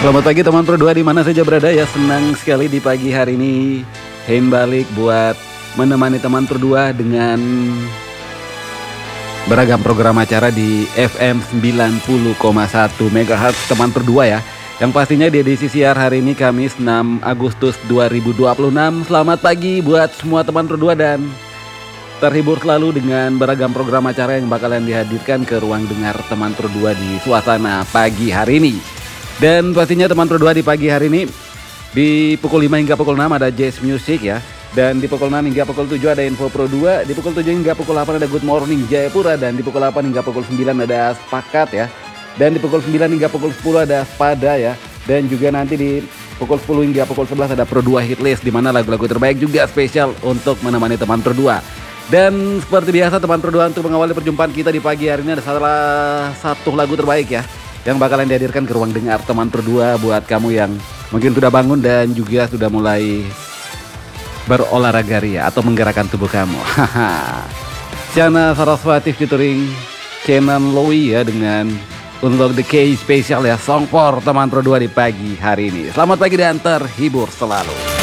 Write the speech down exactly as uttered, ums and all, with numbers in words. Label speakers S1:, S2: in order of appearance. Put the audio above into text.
S1: Selamat pagi teman Pro dua di mana saja berada ya. Senang sekali di pagi hari ini Hein balik buat menemani teman Pro dua dengan beragam program acara di F M sembilan puluh koma satu megahertz teman Pro dua ya. Yang pastinya di edisi siar hari ini Kamis enam Agustus dua ribu dua puluh enam. Selamat pagi buat semua teman Pro dua dan terhibur selalu dengan beragam program acara yang bakalan dihadirkan ke ruang dengar teman Pro dua di suasana pagi hari ini. Dan pastinya teman Pro dua di pagi hari ini di pukul lima hingga pukul enam ada Jazz Music ya. Dan di pukul enam hingga pukul tujuh ada Info Pro dua. Di pukul tujuh hingga pukul delapan ada Good Morning Jayapura. Dan di pukul delapan hingga pukul sembilan ada Sepakat ya. Dan di pukul sembilan hingga pukul sepuluh ada Spada ya. Dan juga nanti di pukul sepuluh hingga pukul sebelas ada Pro dua Hit List, di mana lagu-lagu terbaik juga spesial untuk menemani teman Pro dua. Dan seperti biasa teman Pro dua, untuk mengawali perjumpaan kita di pagi hari ini ada salah satu lagu terbaik ya yang bakalan dihadirkan ke ruang dengar teman Pro dua buat kamu yang mungkin sudah bangun dan juga sudah mulai berolahraga ria atau menggerakkan tubuh kamu. Shana Saraswati featuring Kenan Lowy ya dengan Unlock the Key spesial ya, Song for teman Pro dua di pagi hari ini. Selamat pagi dan terhibur selalu.